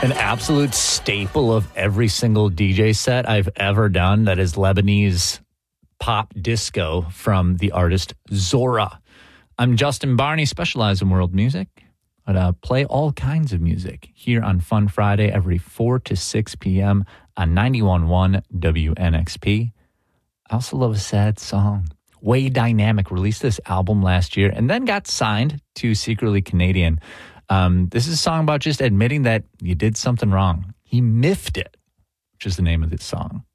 An absolute staple of every single DJ set I've ever done that is Lebanese pop disco from the artist Zora. I'm Justin Barney, specialize in world music. I play all kinds of music here on Fun Friday every 4 to 6 p.m. on 91.1 WNXP. I also love a sad song. Way Dynamic released this album last year and then got signed to Secretly Canadian. This is a song about just admitting that you did something wrong. He miffed it, which is the name of this song.